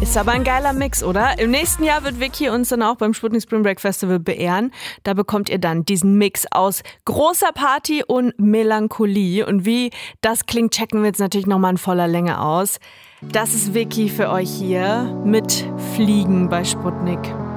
Ist aber ein geiler Mix, oder? Im nächsten Jahr wird Vicky uns dann auch beim Sputnik Spring Break Festival beehren. Da bekommt ihr dann diesen Mix aus großer Party und Melancholie. Und wie das klingt, checken wir jetzt natürlich nochmal in voller Länge aus. Das ist Vicky für euch hier mit Fliegen bei Sputnik.